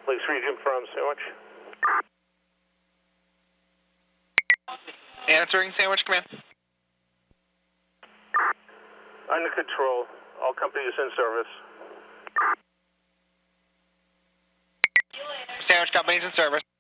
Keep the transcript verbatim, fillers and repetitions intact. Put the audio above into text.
Lakes Region from Sandwich. Answering Sandwich Command. Under control. All companies in service. Sandwich Company's in service.